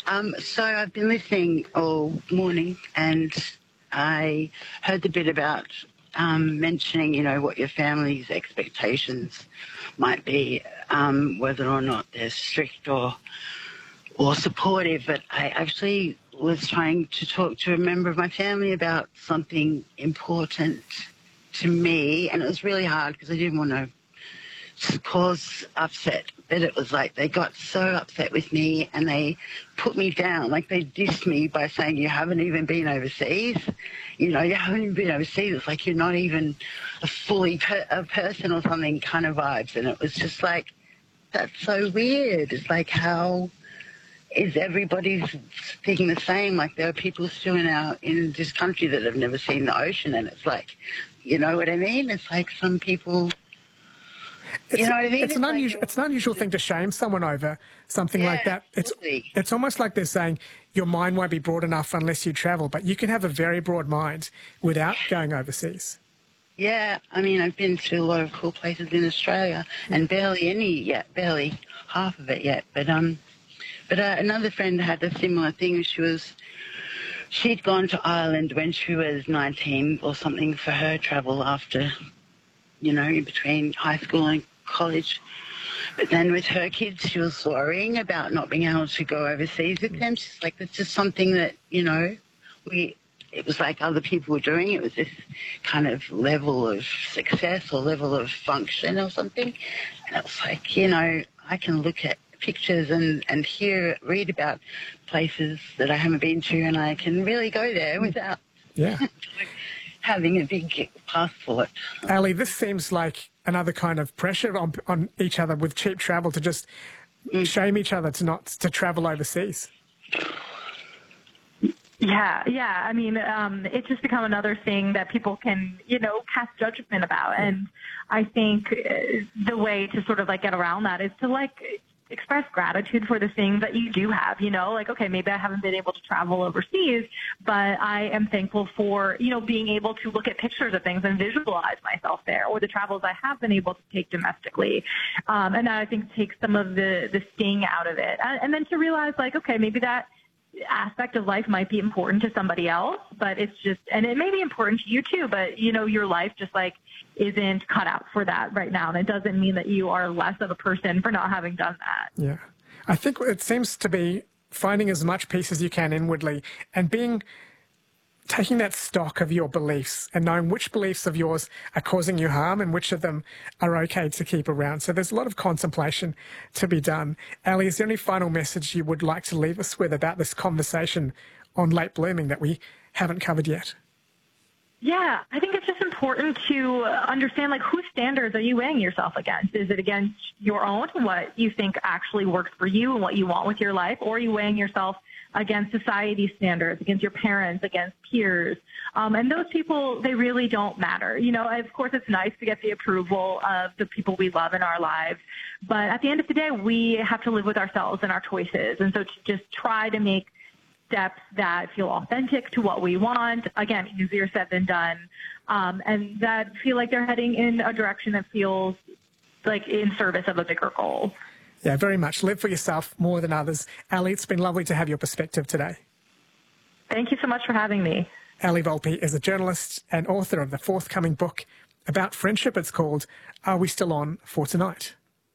So I've been listening all morning, and I heard the bit about mentioning, what your family's expectations might be, whether or not they're strict or supportive. But I actually was trying to talk to a member of my family about something important to me, and it was really hard because I didn't want to cause upset, but it was like they got so upset with me and they put me down, like they dissed me by saying, you haven't even been overseas, you haven't even been overseas, it's like you're not even a fully a person or something kind of vibes. And it was just like, that's so weird. It's like, how is everybody thinking the same? Like, there are people still in this country that have never seen the ocean, and it's like, you know what I mean? It's like some people... You know what I mean? It's an unusual thing to shame someone over something like that. It's almost like they're saying your mind won't be broad enough unless you travel, but you can have a very broad mind without going overseas. Yeah, I mean, I've been to a lot of cool places in Australia, and barely half of it yet. But another friend had a similar thing. She'd gone to Ireland when she was 19 or something for her travel after, in between high school and college. But then with her kids, she was worrying about not being able to go overseas with them. She's like, it's just something that, it was like other people were doing. It was this kind of level of success or level of function or something. And it was like, I can look at pictures and read about places that I haven't been to, and I can really go there without having a big passport. Ali, this seems like another kind of pressure on each other with cheap travel to just shame each other to travel overseas. Yeah. I mean, it's just become another thing that people can, cast judgment about. And I think the way to sort of get around that is to express gratitude for the things that you do have, okay, maybe I haven't been able to travel overseas, but I am thankful for, being able to look at pictures of things and visualize myself there, or the travels I have been able to take domestically. And that, I think, takes some of the sting out of it. And then to realize, okay, maybe that aspect of life might be important to somebody else, but it's just, and it may be important to you too, but your life just isn't cut out for that right now. And it doesn't mean that you are less of a person for not having done that. Yeah. I think it seems to be finding as much peace as you can inwardly and taking that stock of your beliefs and knowing which beliefs of yours are causing you harm and which of them are okay to keep around. So there's a lot of contemplation to be done. Ali, is there any final message you would like to leave us with about this conversation on late blooming that we haven't covered yet? Yeah, I think it's just important to understand, whose standards are you weighing yourself against? Is it against your own, what you think actually works for you and what you want with your life? Or are you weighing yourself against society's standards, against your parents, against peers? And those people, they really don't matter. Of course, it's nice to get the approval of the people we love in our lives. But at the end of the day, we have to live with ourselves and our choices. And so to just try to make steps that feel authentic to what we want, again, easier said than done, and that feel like they're heading in a direction that feels like in service of a bigger goal. Yeah, very much. Live for yourself more than others. Ali, it's been lovely to have your perspective today. Thank you so much for having me. Ali Volpe is a journalist and author of the forthcoming book about friendship. It's called Are We Still On for Tonight?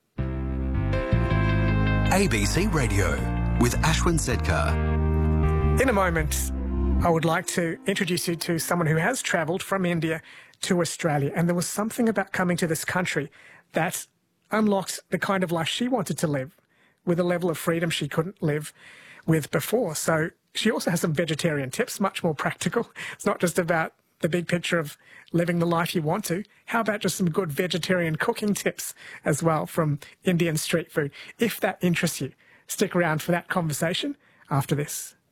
ABC Radio with Ashwin Sedkar. In a moment, I would like to introduce you to someone who has travelled from India to Australia, and there was something about coming to this country that unlocked the kind of life she wanted to live with a level of freedom she couldn't live with before. So she also has some vegetarian tips, much more practical. It's not just about the big picture of living the life you want to. How about just some good vegetarian cooking tips as well from Indian street food? If that interests you, stick around for that conversation after this.